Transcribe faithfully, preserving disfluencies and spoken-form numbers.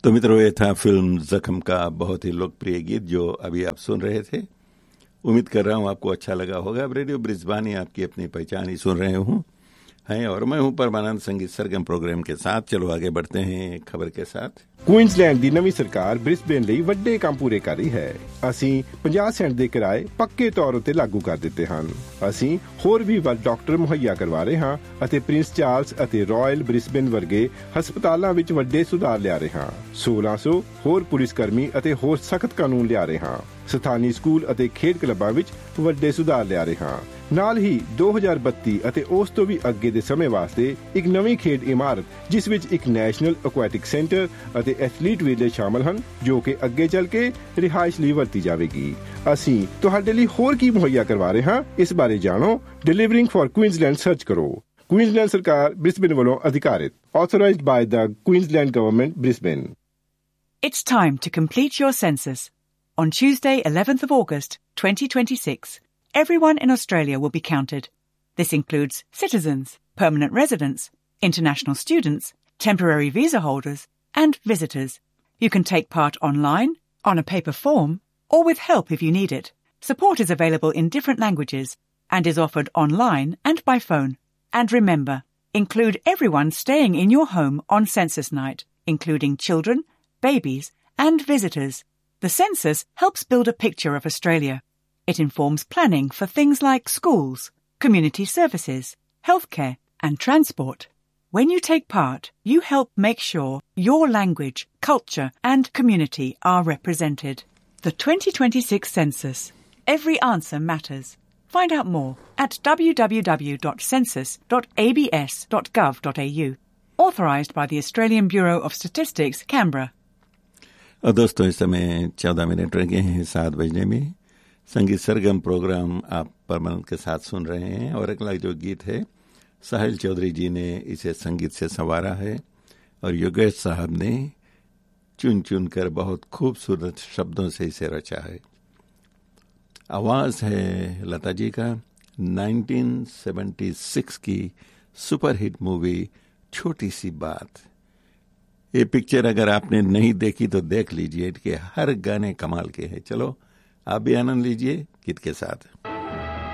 तो मित्रों, ये था फिल्म जख्म का बहुत ही लोकप्रिय गीत जो अभी आप सुन रहे थे। उम्मीद कर रहा हूँ आपको अच्छा लगा होगा। अब रेडियो ब्रिस्बानी आपकी अपनी पहचान ही सुन रहे हूँ हैं और मैं हूँ परमानंद संगीत सरगम प्रोग्राम के साथ। चलो आगे बढ़ते हैं खबर के साथ। ਕੁਈਨਜ਼ਲੈਂਡ ਦੀ ਨਵੀਂ ਸਰਕਾਰ ਬ੍ਰਿਸਬੇਨ ਲਈ ਵੱਡੇ ਕੰਮ ਪੂਰੇ ਕਰ ਰਹੀ ਹੈ। ਅਸੀਂ ਪੰਜਾਹ ਸੈਂਟ ਦੇ ਕਿਰਾਏ ਪੱਕੇ ਤੌਰ ਉੱਤੇ ਲਾਗੂ ਕਰ ਦਿੱਤੇ ਹਨ। ਅਸੀਂ ਹੋਰ ਵੀ ਵੱਧ ਡਾਕਟਰ ਮੁਹੱਈਆ ਕਰਵਾ ਰਹੇ ਹਾਂ ਅਤੇ ਪ੍ਰਿੰਸ ਚਾਰਲਸ ਅਤੇ ਰਾਇਲ ਬ੍ਰਿਸਬੇਨ ਵਰਗੇ ਹਸਪਤਾਲਾਂ ਵਿੱਚ ਵੱਡੇ ਸੁਧਾਰ ਲਿਆ ਰਹੇ ਹਾਂ। ਸੋਲਾਂ ਸੌ ਹੋਰ ਪੁਲਿਸ ਕਰਮੀ ਅਤੇ ਹੋਰ ਸਖਤ ਕਾਨੂੰਨ ਲਿਆ ਰਹੇ ਹਾਂ। ਸਥਾਨੀ ਸਕੂਲ ਅਤੇ ਖੇਡ ਕਲੱਬਾਂ ਵਿੱਚ ਵੱਡੇ ਸੁਧਾਰ ਲਿਆ ਰਹੇ ਹਾਂ। ਨਾਲ ਹੀ ਦੋ ਹਜ਼ਾਰ ਬੱਤੀ ਅਤੇ ਉਸ ਤੋਂ ਵੀ ਅੱਗੇ ਦੇ ਸਮੇਂ ਵਾਸਤੇ ਇੱਕ ਨਵੀਂ ਖੇਡ ਇਮਾਰਤ ਜਿਸ ਵਿੱਚ ਇੱਕ ਨੈਸ਼ਨਲ ਐਕੁਐਟਿਕ ਸੈਂਟਰ ਅਤੇ ਐਥਲੀਟ ਵਿਲੇਜ ਸ਼ਾਮਲ ਹਨ ਜੋ ਕਿ ਅੱਗੇ ਚੱਲ ਕੇ ਰਿਹਾਇਸ਼ ਲਈ ਵਰਤੀ ਜਾਵੇਗੀ। ਅਸੀਂ ਤੁਹਾਡੇ ਲਈ ਹੋਰ ਕੀ ਮੁਹੱਈਆ ਕਰਵਾ ਰਹੇ ਹਾਂ, ਇਸ ਬਾਰੇ ਜਾਣੋ। ਡਿਲੀਵਰਿੰਗ ਫॉर ਕੁਈਨਜ਼ਲੈਂਡ ਸਰਚ ਕਰੋ। ਕੁਈਨਜ਼ਲੈਂਡ ਸਰਕਾਰ ਬ੍ਰਿਸਬੇਨ ਵੱਲੋਂ ਅਧਿਕਾਰਿਤ, authorized by the Queensland Government, Brisbane. It's time to complete your census. On Tuesday, eleventh of August, twenty twenty-six, everyone in Australia will be counted. This includes citizens, permanent residents, international students, temporary visa holders, and visitors. You can take part online, on a paper form, or with help if you need it. Support is available in different languages and is offered online and by phone. And remember, include everyone staying in your home on census night, including children, babies, and visitors. The census helps build a picture of Australia. It informs planning for things like schools, community services, healthcare, and transport. When you take part, you help make sure your language, culture, and community are represented. The twenty twenty-six Census. Every answer matters. Find out more at w w w dot census dot a b s dot gov dot a u. Authorised by the Australian Bureau of Statistics, Canberra. और दोस्तों, इस समय चौदह minute रह गए हैं सात बजने में। संगीत सरगम प्रोग्राम आप परमानंद के साथ सुन रहे हैं और अगला जो गीत है साहिल चौधरी जी ने इसे संगीत से संवारा है और योगेश साहब ने चुन चुन कर बहुत खूबसूरत शब्दों से इसे रचा है। आवाज है लता जी का। उन्नीस सौ छिहत्तर की सुपरहिट मूवी छोटी सी बात। ये पिक्चर अगर आपने नहीं देखी तो देख लीजिए कि हर गाने कमाल के हैं। चलो आप भी आनंद लीजिए गीत के साथ।